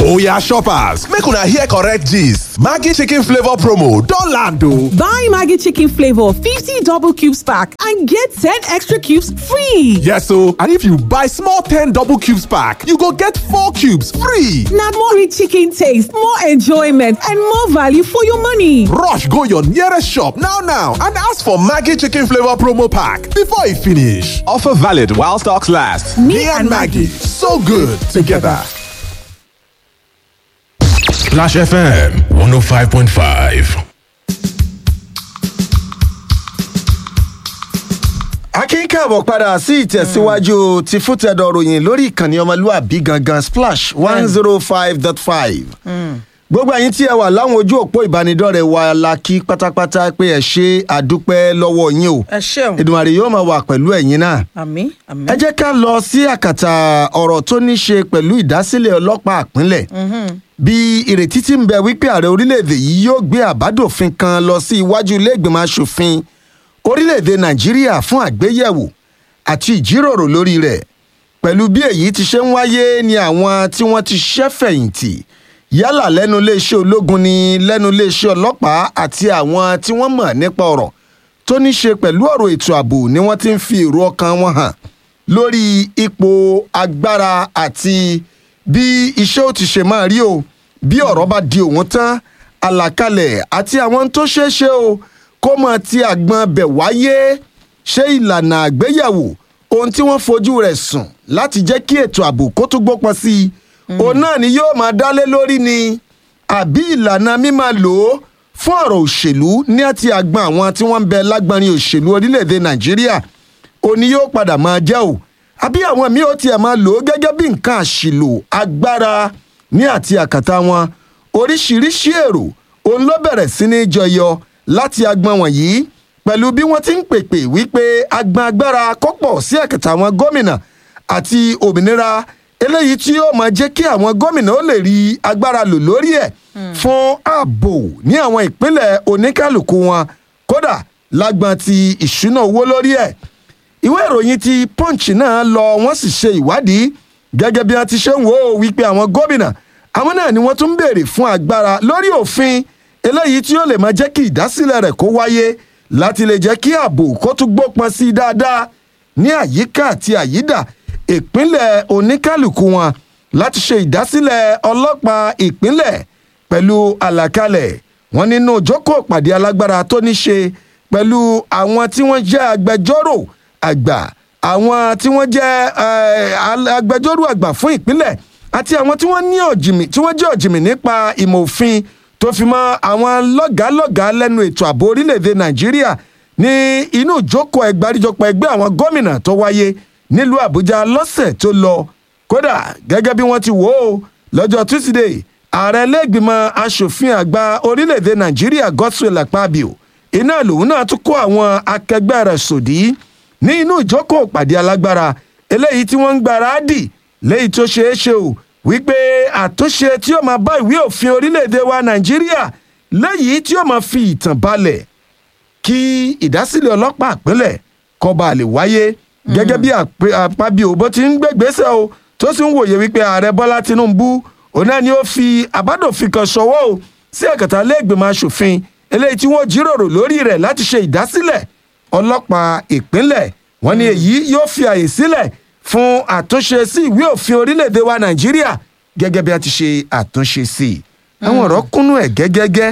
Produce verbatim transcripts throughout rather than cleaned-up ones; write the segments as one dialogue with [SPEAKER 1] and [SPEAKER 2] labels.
[SPEAKER 1] Oya shoppers, make una hear correct gist. Maggi chicken flavor promo don land o.
[SPEAKER 2] Buy Maggi chicken flavor fifty double cubes pack and get ten extra cubes free.
[SPEAKER 1] Yes o, and if you buy small ten double cubes pack, you go get four cubes free.
[SPEAKER 2] Na more rich chicken taste, more enjoyment and more value for your money.
[SPEAKER 1] Rush go your nearest shop now now and ask for Maggi chicken flavor promo pack before e finish. Offer valid while stocks last. Me and Maggi, so good together.
[SPEAKER 3] Splash F M one oh five point five.
[SPEAKER 4] akínkàbọ̀ padà sí ìtẹ̀síwájú ti fútẹ̀dọ̀ ròyìn lórí ìkànnì ọmọlúàbí gangan Splash one zero five dot five. gbogbo ẹ̀yin tí ẹ wà láwọn ojú òpó ìbánidọ́rẹ̀ẹ́ wa la kí pátápátá pé ẹ ṣe àdúpẹ́ lọ́wọ́ yín o.
[SPEAKER 5] ẹ ṣeun.
[SPEAKER 4] Èdùmàrè yóò máa wà pẹ̀lú ẹ̀yin náà.
[SPEAKER 5] àmín àmín.
[SPEAKER 4] ẹ jẹ́ ká lọ sí àkàtà ọ̀rọ̀ tó ní ṣe pẹ̀lú ìdásílẹ̀ ọlọ́pàá ìpínlẹ̀. bí ìrètí ti ń bẹ wípé ààrẹ orílẹ̀-èdè yìí yóò gbé àbádòfin kan lọ sí iwájú ilé ìgbìmọ̀ asòfin orílẹ̀-èdè Nàìjíríà fún àgbéyẹ̀wò àti ìjíròrò lórí rẹ̀. pẹ̀lú bí èyí ti ṣe ń wáyé ni àwọn tí wọ́n ti ṣiṣẹ́ fẹ̀yìntì yálà lẹ́nu iléeṣẹ́ ológun ni lẹ́nu iléeṣẹ́ ọlọ́pàá àti àwọn tí wọ́n mọ̀ nípa ọ̀rọ̀ tó ní ṣe pẹ̀lú ọ̀rọ̀ ètò ààbò ni wọ́n ti ń fi èrò ọkàn wọn hàn lórí ipò agbára àti bí iṣẹ́ ó ti ṣe máa rí o bí ọ̀rọ̀ bá di òun tán àlàkalẹ̀ àti àwọn tó ṣeé ṣe o kó mọ̀ tí àgbọn bẹ̀ wáyé ṣe ìlànà àgbéyẹ̀wò ohun tí wọ́n fojú rẹ̀ sùn láti jẹ́ kí ètò ààbò kó tún gbópọn sí i òun náà ni yóò máa dálé lórí ni àbí ìlànà mímáa lò ó fún ọ̀rọ̀ òṣèlú ní àti àgbọn àwọn tí wọ́n ń bẹ lágbọ́nrin òṣèlú orílẹ̀-èdè Nàìjíríà òní yóò padà máa jẹ́ o àbí àwọn míì ó tiẹ̀ máa lò ó gẹ́gẹ́ bí nǹkan àṣìlò agbára ní àti àkàtà wọn oríṣiríṣi èrò òun ló bẹ̀rẹ̀ sí ní jọyọ láti agbọn wọ̀nyí pẹ̀lú bí wọ́n ti ń pèpè wípé agbọn agbára kó pọ̀ sí àkàtà àwọn gómìnà àti òmìnira eléyìí tí yóò máa jẹ́ kí àwọn gómìnà ó lè rí agbára lò lórí ẹ̀ fún ààbò ní àwọn ìpínlẹ̀ oníkálukú wọn kódà lágbọn ti ìṣúná owó lórí ẹ̀. ìwé ìròyìn ti Punch náà lọ wọ́n sì ṣe ìwádìí gẹ́gẹ́ bí wọ́n ti ṣe ń wò ó wípé àwọn gómìnà àwọn náà ni wọ́n tún ń béèrè fún agbára lórí òfin eléyìí tí yóò lè máa jẹ́ kí ìdásílẹ̀ rẹ̀ kó wáyé láti lè jẹ́ kí ààbò kó tún gbópọn sí i dáadáa ní àyíká àti àyídà ìpínlẹ̀ oníkálukú wọn láti ṣe ìdásílẹ̀ ọlọ́pàá ìpínlẹ̀ pẹ̀lú àlàkalẹ̀ wọn nínú ìjókòó ìpàdé alágbára tó ní ṣe pẹ̀lú àwọn tí wọ́n jẹ́ agbẹjọ́rò àgbà àwọn tí wọ́n jẹ́ agbẹjọ́rò àgbà fún ìpínlẹ̀ àti àwọn tí wọ́n ní ọ̀jìmì tí wọ́n jẹ́ ọ̀jìmì nípa ìmọ̀ òfin tó fi mọ́ àwọn lọ́gàálọ́gàá lẹ́nu ètò ààbò orílẹ̀-èdè Nàìjíríà ní inú ìjókòó ẹgbàáríjọpọ̀ ẹgbẹ́ àwọn gómìnà tó wáyé nílùú Àbújá lọ́sẹ̀ tó lọ kódà gẹ́gẹ́ bí wọ́n ti wò ó lọ́jọ́ Tuesday ààrẹ lẹ́gbìmọ̀ asòfin àgbà orílẹ̀-èdè Nàìjíríà Godswill Akpabio iná lòun náà tún kó àwọn akẹgbẹ́ rẹ̀ sòdí ní inú ìjókòó ìpàdé alágbára eléyìí tí wọ́n ń gbáradì léyìí tó ṣeé ṣe o wípé àtúnṣe tí ó máa bá ìwé òfin orílẹ̀-èdè wa Nàìjíríà léyìí tí ó máa fi ìtàn balẹ̀ kí ìdásílẹ̀ ọlọ́pàá ìpínlẹ̀ kó bá lè wáyé gẹ́gẹ́ bí Akpabio bó ti ń gbégbésẹ̀ o tó sì ń wòye wípé ààrẹ Bọ́lá Tinubu òun náà ni ó fi àbádòfin kan ṣọwọ́ o sí ẹ̀kẹta lẹ́gbẹ̀mọ aṣòfin eléyìí tí wọ́n jíròrò lórí rẹ̀ láti ṣe ìdásílẹ̀ ọlọ́pàá ìpínlẹ̀ wọ́n ní èyí yóò fi àyè sílẹ̀ fún àtúnṣe sí ìwé òfin orílẹ̀-èdè wa Nàìjíríà gẹ́gẹ́ bí a ti ṣe àtúnṣe sí i àwọn ọ̀rọ̀ kúnnú ẹ̀ gẹ́gẹ́gẹ́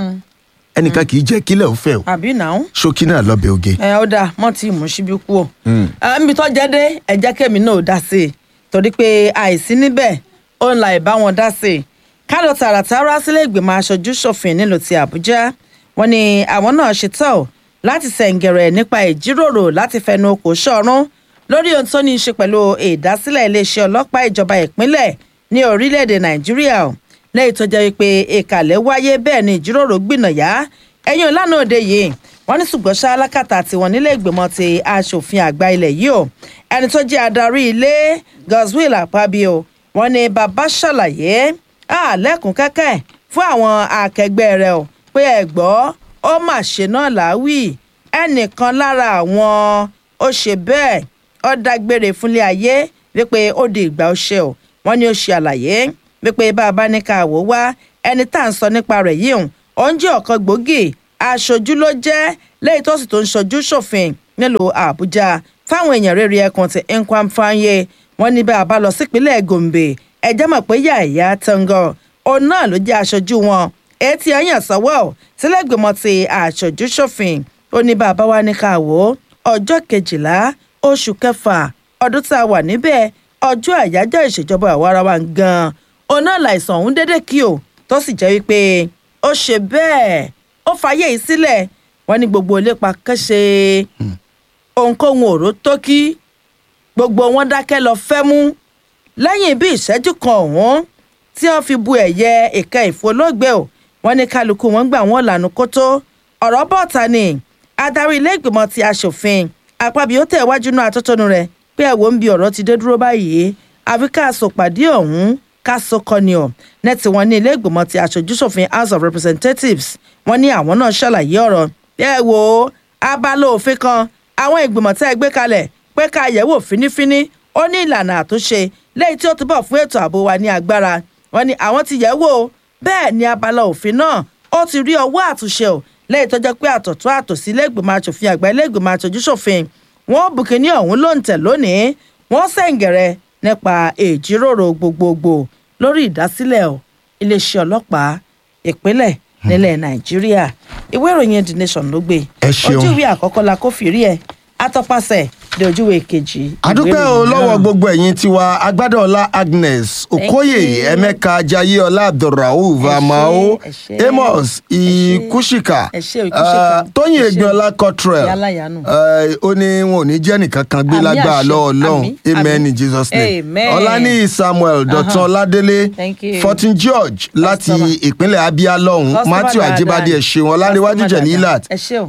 [SPEAKER 4] ẹnìkan kì í jẹ́ kílẹ̀ ó fẹ́ o
[SPEAKER 5] àbí náà
[SPEAKER 4] ṣókí náà lọ́bẹ̀ oge.
[SPEAKER 5] ẹ ó dáa mọ́ tí mò ń ṣíbí kú o níbi tó jẹ́ dé ẹ jẹ́ kémi náà dá sí i torí pé àìsí níbẹ̀ ó ń la ìbá wọn dá sí i kálọ̀ tààràtàrà sílé ìgbìmọ̀ aṣojú ṣòfin nílùú ti Àbújá wọn ni àwọn náà ṣetán láti sẹ̀ǹgẹ̀rẹ̀ nípa ìjíròrò láti fẹnu kò ṣọ̀run lórí ohun tó ní í ṣe pẹ̀lú ìdásílẹ̀ iléeṣẹ́ ọlọ́pàá ìjọba ìpínlẹ̀ ní orílẹ̀-èdè Nàìjíríà lẹ́yìn tó jẹ́ wípé ìkàlẹ̀ wáyé bẹ́ẹ̀ ni ìjíròrò gbìnàyà ẹ̀yìn ìlànà òde yìí wọ́n ní ṣùgbọ́n ṣá alákàtà tiwọn nílé ìgbìmọ̀ ti aṣòfin àgbà ilẹ̀ yìí o ẹni tó jẹ́ adarí ilé Godswill Akpabio wọ́n ní bàbá ṣàlàyé àlẹ́kùn kẹ́kẹ́ fún àwọn akẹgbẹ́ rẹ̀ o pé ẹ gbọ́ ó mà ṣe náà láwì ẹnìkan lára àwọn ó ṣe bẹ́ẹ̀ ó dágbére fúnlé ayé wípé ó di ìgbà ó ṣe o wọ́n ní ó ṣe àlàyé wípé bá a bá ní ká wò wá ẹni tá à ń sọ nípa rẹ̀ yìí hùn ó ń jẹ́ ọ̀kan gbòógì aṣojú ló jẹ́ lẹ́yìn tó sì tó ń ṣojú ṣòfin nílùú Àbújá fáwọn èèyàn rere ẹkùn ti Nkwam Fanye wọ́n ní bá a bá lọ sípínlẹ̀ Gombe ẹjẹ́ mọ̀ pé Yahaya Tango òun náà ló jẹ́ aṣojú wọn etí ẹ̀yàn sọ́wọ́ sílẹ̀gbìmọ̀ ti aṣojú ṣòfin ó ní bá a bá wá ní ká wò ọjọ́ kejìlá oṣù kẹfà ọdún tá a wà níbẹ̀ ọjọ́ àyájọ́ ìṣèjọba àwarawa gan-an òun náà láìsàn ọ̀hún dédé kí o tó sì jẹ́ wípé ó ṣe bẹ́ẹ̀ ó fàyè yìí sílẹ̀ wọ́n ní gbogbo ilépa kẹ́sẹ̀ ohunkóhun òró tó kí gbogbo wọn dákẹ́ lọ fẹ́ mú lẹ́yìn bí ìṣẹ́jú kan ọ̀hún tí wọ́n fi bu ẹ̀yẹ ìka ìfọlọ́gbẹ́ ò wọ́n ní kálukú wọn gbà wọ́n lànà kótó ọ̀rọ̀ bọ́ọ̀ta ni adarí ilé ìgbìmọ̀ ti aṣòfin Akpabio tẹ̀ wájú náà atótónu rẹ̀ pé ẹ̀wọ̀ ń bi ọ̀rọ̀ ti dé dúró báyìí àfi ká sòpàdé ọ̀hún ká sọkọni ọ̀ nẹ́tì wọn ní ilé ìgbìmọ̀ ti aṣojúṣòfin House of Representatives wọ́n ní àwọn náà ṣàlàyé ọ̀rọ̀ ẹ wò ó abala òfin kan àwọn ìgbìmọ̀ tẹ́ ẹ gbé kalẹ̀ pé ká yẹ̀wò fínífíní ó ní ìlànà àtúnṣe lẹ́yìn tí ó túbọ̀ fún ètò ààbò wa ní agbára wọ́n ní àwọn ti yẹ̀wò bẹ́ẹ̀ ni abala òfin náà ó ti rí ọwọ́ àtúnṣe ò lẹ́yìn tó jẹ́ pé àtọ̀tún àtòsí ilé ìgbìmọ̀ aṣòfin àgbà ilé ìgbìmọ̀ aṣojúṣòfin wọ́n bùkínní ọ̀hún ló ń tẹ̀ lónìí wọ́n sẹ̀ǹgẹ̀rẹ̀ nípa ìjíròrò gbogbogbò lórí ìdásílẹ̀ ọ̀ iléeṣẹ́ ọlọ́pàá ìpínlẹ̀ nílẹ̀ Nàìjíríà ìwé ìròyìn The Nation ló gbé ojú ìwé àkọ́kọ́ la kó fìrí ẹ̀ atọ́pasẹ̀ de ojúwe kejì.
[SPEAKER 4] àdúpẹ́ o lọ́wọ́ gbogbo ẹ̀yin tiwa agbádọ́ọ̀lá Agnes Okoye Emeka Jayeola Abdulrauf Amao Amos Ikushika Tóyìn Egbiola Cottrell ó ní wọn ò ní jẹ́ nìkan kan gbé lágbára lọ́wọ́ Ọlọ́run amen in Jesus name. Ọláníyì Samuel Dọ̀tun Ọládélé Fortin George láti ìpínlẹ̀ Abia lọ́hùn Matthew Ajibade ẹ̀ṣẹ̀ wọn Ọláníwájú Jẹ̀nílát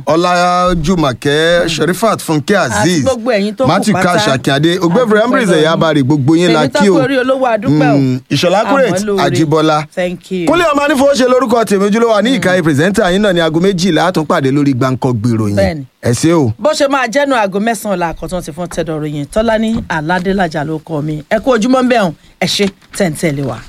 [SPEAKER 4] Ọlájùmọ̀kẹ́ Sherifat Fúnkẹ́ Azeez Matthew Cash Akíndé Ògbẹ́fẹ̀rẹ̀ Ambrose Ẹ̀yábàrì gbogbo yín la kí o Ìṣọ̀lá Kúrèt Àjíbọ́lá Kúnlé ọmọ anífowóṣe lórúkọ tèmi ojúlówó ní ìkàyè pírẹsẹ́ńtà yín náà ní aago méjìlá àtúnpàdé lórí Gbáǹkọ́gbì ìròyìn ẹ ṣé o.
[SPEAKER 5] bó ṣe máa jẹ́nu aago mẹ́sàn-án la àkọ́tún ti fún tẹ́dọ̀ ròyìn Tọ́lání Aládélájà ló kọ́ mi ẹ kú ojúmọ́ ń bẹ̀ hàn ẹ ṣé tẹ̀ǹtẹ̀lé wa.